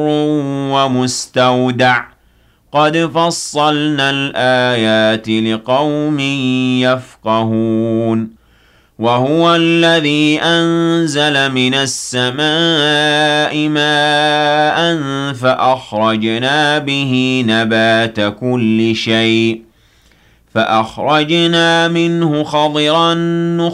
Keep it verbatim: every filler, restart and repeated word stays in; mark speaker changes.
Speaker 1: ومستودع قد فصلنا الآيات لقوم يفقهون وهو الذي أنزل من السماء ماء فأخرجنا به نبات كل شيء فأخرجنا منه خضرا